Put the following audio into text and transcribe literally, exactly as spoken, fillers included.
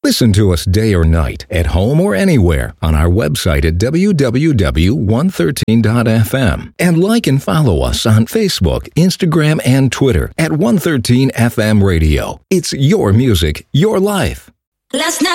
Listen to us day or night, at home or anywhere, on our website at w w w dot one thirteen dot f m. And like and follow us on Facebook, Instagram, and Twitter at one thirteen F M Radio. It's your music, your life. Last night